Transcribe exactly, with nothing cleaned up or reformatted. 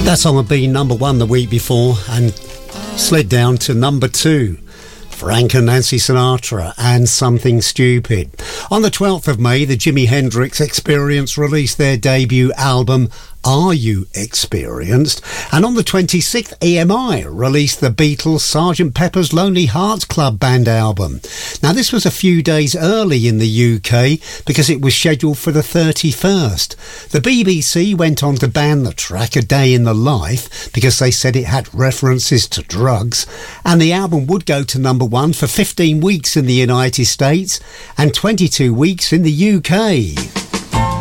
That song had been number one the week before and slid down to number two. Frank and Nancy Sinatra and Something Stupid. On the twelfth of May, the Jimi Hendrix Experience released their debut album, Are You Experienced? And on the twenty-sixth, E M I released the Beatles' Sergeant Pepper's Lonely Hearts Club Band album. Now, this was a few days early in the U K because it was scheduled for the thirty-first. The B B C went on to ban the track A Day in the Life because they said it had references to drugs, and the album would go to number one for fifteen weeks in the United States and twenty-two weeks in the U K.